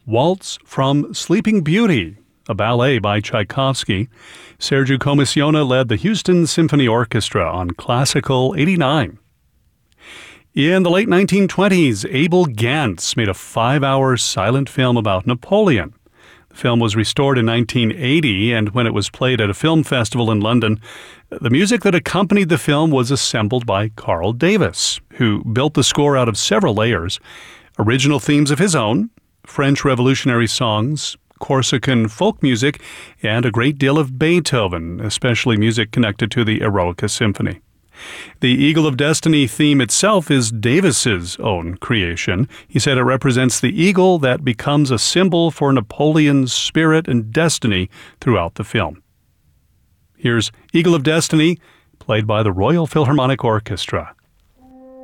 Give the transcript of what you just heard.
Waltz from Sleeping Beauty, a ballet by Tchaikovsky. Sergiu Comissiona led the Houston Symphony Orchestra on Classical 89. In the late 1920s, Abel Gance made a 5-hour silent film about Napoleon. The film was restored in 1980, and when it was played at a film festival in London, the music that accompanied the film was assembled by Carl Davis, who built the score out of several layers: original themes of his own, French Revolutionary songs, Corsican folk music, and a great deal of Beethoven, especially music connected to the Eroica Symphony. The Eagle of Destiny theme itself is Davis's own creation. He said it represents the eagle that becomes a symbol for Napoleon's spirit and destiny throughout the film. Here's Eagle of Destiny, played by the Royal Philharmonic Orchestra.